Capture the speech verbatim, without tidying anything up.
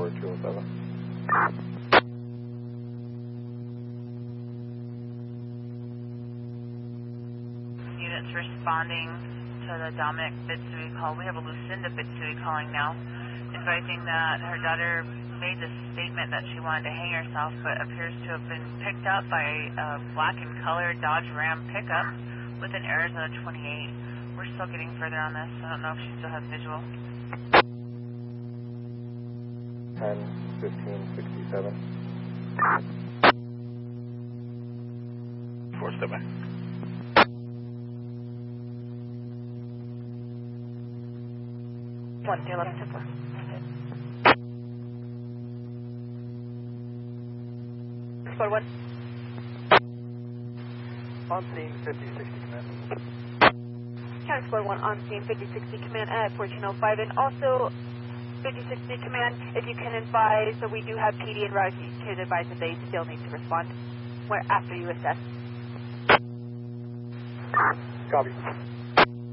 four two oh seven. Units responding to the Dominic Bitsui call. We have a Lucinda Bitsui calling now, advising that her daughter made the statement that she wanted to hang herself, but appears to have been picked up by a black and colored Dodge Ram pickup with an Arizona twenty-eight. We're still getting further on this. I don't know if she still has visual. ten fifteen sixty-seven. Four step back. One, eleven, two, four. Squad one. On scene fifty sixty command. County Squad one on scene fifty sixty command at fourteen oh five, and also fifty sixty command, if you can advise, so we do have P D and Rise, you can advise that they still need to respond where after you assess. Copy.